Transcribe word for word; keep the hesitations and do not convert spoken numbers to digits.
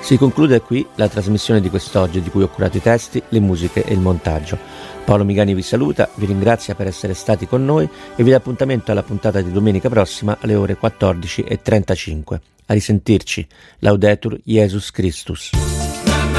Si conclude qui la trasmissione di quest'oggi, di cui ho curato i testi, le musiche e il montaggio. Paolo Migani vi saluta, vi ringrazia per essere stati con noi e vi dà appuntamento alla puntata di domenica prossima alle ore quattordici e trentacinque. A risentirci. Laudetur Jesus Christus.